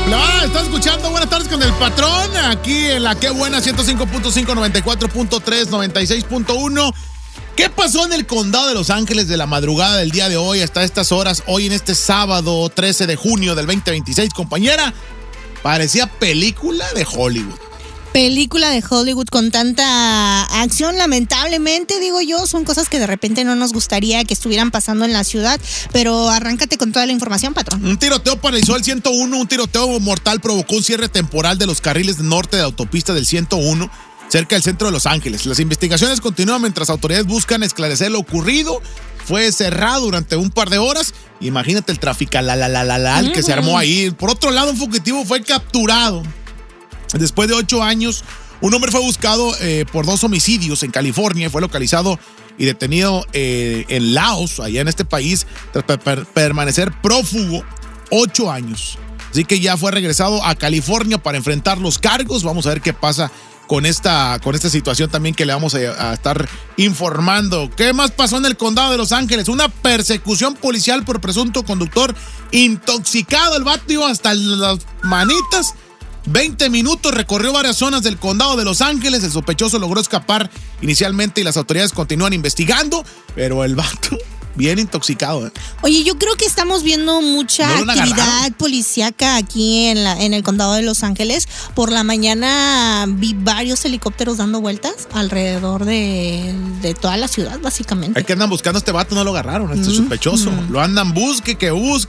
Estás escuchando Buenas Tardes con el Patrón, aquí en la Qué Buena 105.5, 94.3, 96.1. ¿Qué pasó en el condado de Los Ángeles de la madrugada del día de hoy hasta estas horas, hoy en este sábado 13 de junio del 2026, compañera? Parecía película de Hollywood. Película de Hollywood con tanta acción, lamentablemente, digo yo, son cosas que de repente no nos gustaría que estuvieran pasando en la ciudad, pero arráncate con toda la información, Patrón. Un tiroteo paralizó el 101, un tiroteo mortal provocó un cierre temporal de los carriles norte de la autopista del 101, cerca del centro de Los Ángeles. Las investigaciones continúan mientras autoridades buscan esclarecer lo ocurrido. Fue cerrado durante un par de horas. Imagínate el tráfico que se armó ahí. Por otro lado, un fugitivo fue capturado. Después de 8 años, un hombre fue buscado por 2 homicidios en California. Fue localizado y detenido en Laos, allá en este país, tras permanecer prófugo 8 años. Así que ya fue regresado a California para enfrentar los cargos. Vamos a ver qué pasa con esta situación también que le vamos a estar informando. ¿Qué más pasó en el condado de Los Ángeles? Una persecución policial por presunto conductor intoxicado. El vato iba hasta las manitas. 20 minutos, recorrió varias zonas del condado de Los Ángeles. El sospechoso logró escapar inicialmente y las autoridades continúan investigando, pero el vato bien intoxicado. Oye, yo creo que estamos viendo mucha actividad policíaca aquí en el condado de Los Ángeles. Por la mañana vi varios helicópteros dando vueltas alrededor de toda la ciudad, básicamente. Hay que andan buscando a este vato, no lo agarraron, este sospechoso. Lo andan busque.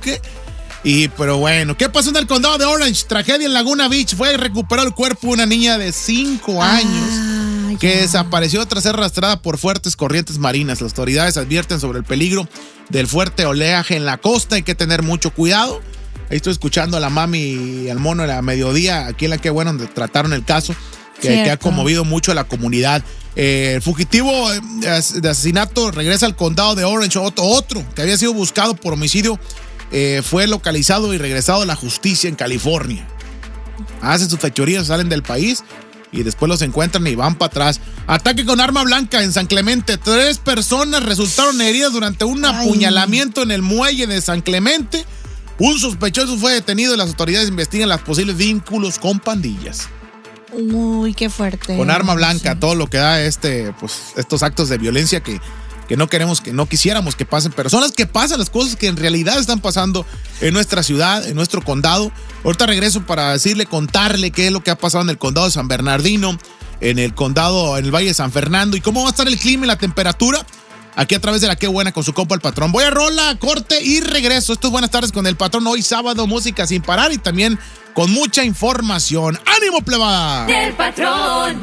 Pero bueno, ¿qué pasó en el condado de Orange? Tragedia en Laguna Beach. Recuperó el cuerpo de una niña de 5 años que desapareció tras ser arrastrada por fuertes corrientes marinas. Las autoridades advierten sobre el peligro del fuerte oleaje en la costa. Hay que tener mucho cuidado. Ahí estoy escuchando a la mami y al mono a la mediodía, aquí en la Qué Bueno, donde trataron el caso, que ha conmovido mucho a la comunidad. El fugitivo de asesinato regresa al condado de Orange. Otro que había sido buscado por homicidio fue localizado y regresado a la justicia en California. Hacen sus fechorías, salen del país y después los encuentran y van para atrás. Ataque con arma blanca en San Clemente. 3 personas resultaron heridas durante un apuñalamiento en el muelle de San Clemente. Un sospechoso fue detenido y las autoridades investigan los posibles vínculos con pandillas. Uy, qué fuerte. Con arma blanca, todo lo que da estos actos de violencia que no queremos, que no quisiéramos que pasen, pero son las que pasan, las cosas que en realidad están pasando en nuestra ciudad, en nuestro condado. Ahorita regreso para contarle qué es lo que ha pasado en el condado de San Bernardino, en el Valle de San Fernando, y cómo va a estar el clima y la temperatura aquí a través de la Qué Buena con su compa el Patrón. Voy a rola, corte y regreso. Esto es Buenas Tardes con el Patrón. Hoy sábado, música sin parar y también con mucha información. ¡Ánimo, plebada! ¡Del Patrón!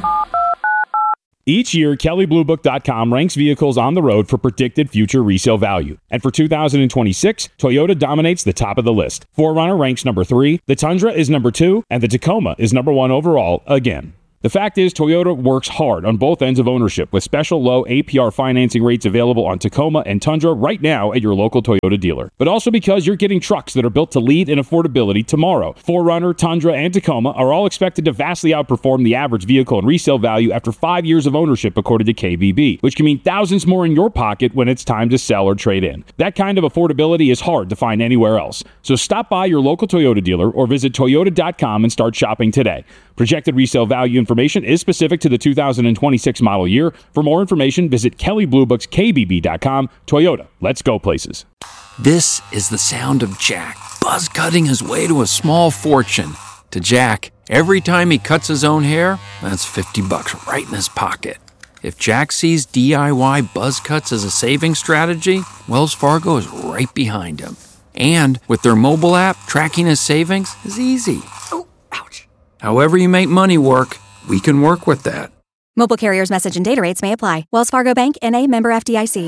Each year, KellyBlueBook.com ranks vehicles on the road for predicted future resale value. And for 2026, Toyota dominates the top of the list. 4Runner ranks number 3, the Tundra is number 2, and the Tacoma is number 1 overall again. The fact is, Toyota works hard on both ends of ownership with special low APR financing rates available on Tacoma and Tundra right now at your local Toyota dealer. But also because you're getting trucks that are built to lead in affordability tomorrow. 4Runner, Tundra, and Tacoma are all expected to vastly outperform the average vehicle in resale value after 5 years of ownership, according to KBB, which can mean thousands more in your pocket when it's time to sell or trade in. That kind of affordability is hard to find anywhere else. So stop by your local Toyota dealer or visit Toyota.com and start shopping today. Projected resale value information is specific to the 2026 model year. For more information, visit KellyBlueBooksKBB.com. Toyota, let's go places. This is the sound of Jack, buzz cutting his way to a small fortune. To Jack, every time he cuts his own hair, that's $50 right in his pocket. If Jack sees DIY buzz cuts as a saving strategy, Wells Fargo is right behind him. And with their mobile app, tracking his savings is easy. Oh, ouch. However you make money work, we can work with that. Mobile carriers' message and data rates may apply. Wells Fargo Bank, N.A., member FDIC.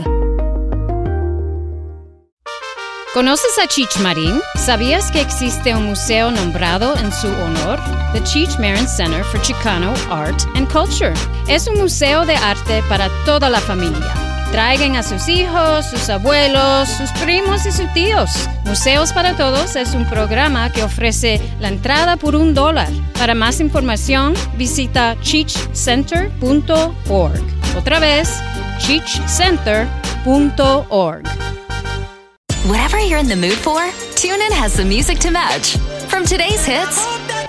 ¿Conoces a Cheech Marin? ¿Sabías que existe un museo nombrado en su honor? The Cheech Marin Center for Chicano Art and Culture. Es un museo de arte para toda la familia. Traigan a sus hijos, sus abuelos, sus primos y sus tíos. Museos para Todos es un programa que ofrece la entrada por $1. Para más información, visita cheechcenter.org. Otra vez, cheechcenter.org. Whatever you're in the mood for, TuneIn has the music to match. From today's hits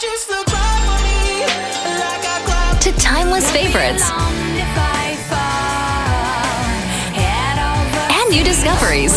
to timeless favorites and new discoveries.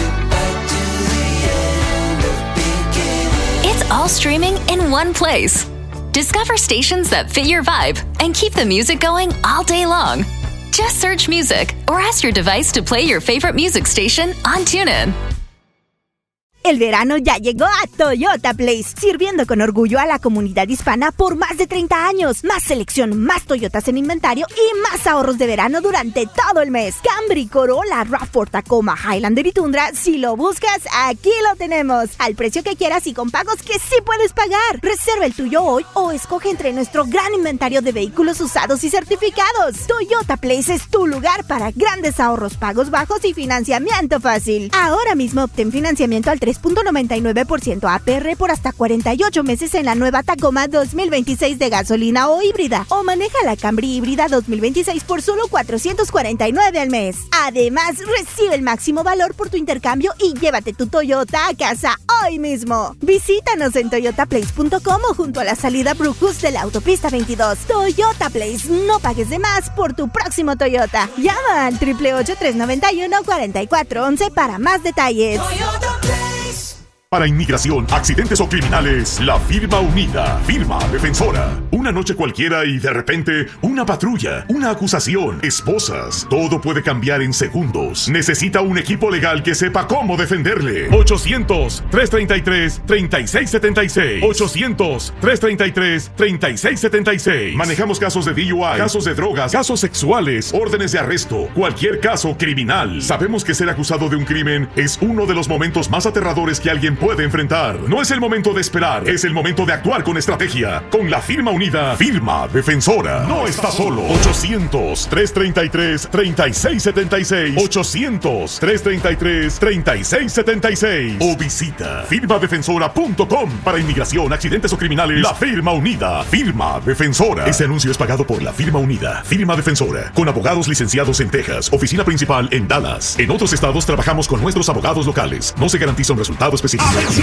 It's all streaming in one place. Discover stations that fit your vibe and keep the music going all day long. Just search music or ask your device to play your favorite music station on TuneIn. El verano ya llegó a Toyota Place, sirviendo con orgullo a la comunidad hispana por más de 30 años. Más selección, más Toyotas en inventario y más ahorros de verano durante todo el mes. Camry, Corolla, RAV4, Tacoma, Highlander y Tundra, si lo buscas, aquí lo tenemos. Al precio que quieras y con pagos que sí puedes pagar. Reserva el tuyo hoy o escoge entre nuestro gran inventario de vehículos usados y certificados. Toyota Place es tu lugar para grandes ahorros, pagos bajos y financiamiento fácil. Ahora mismo obtén financiamiento al 3.99% APR por hasta 48 meses en la nueva Tacoma 2026 de gasolina o híbrida. O maneja la Camry híbrida 2026 por solo $449 al mes. Además, recibe el máximo valor por tu intercambio y llévate tu Toyota a casa hoy mismo. Visítanos en toyotaplace.com o junto a la salida Brucus de la autopista 22. Toyota Place, no pagues de más por tu próximo Toyota. Llama al 888-391-4411 para más detalles. Para inmigración, accidentes o criminales, la firma unida, firma defensora. Una noche cualquiera y de repente, una patrulla, una acusación, esposas. Todo puede cambiar en segundos. Necesita un equipo legal que sepa cómo defenderle. 800-333-3676. 800-333-3676. Manejamos casos de DUI, casos de drogas, casos sexuales, órdenes de arresto, cualquier caso criminal. Sabemos que ser acusado de un crimen es uno de los momentos más aterradores que alguien puede enfrentar. No es el momento de esperar, es el momento de actuar con estrategia. Con la firma unida, firma defensora. No está solo. 800-333-3676. 800-333-3676. O visita firmadefensora.com. Para inmigración, accidentes o criminales, la firma unida, firma defensora. Este anuncio es pagado por la firma unida, firma defensora, con abogados licenciados en Texas, oficina principal en Dallas. En otros estados trabajamos con nuestros abogados locales. No se garantiza un resultado específico. A ver si